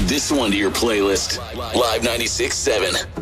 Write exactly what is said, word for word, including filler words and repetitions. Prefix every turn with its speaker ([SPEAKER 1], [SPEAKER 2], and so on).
[SPEAKER 1] this one to your playlist. Live ninety-six point seven.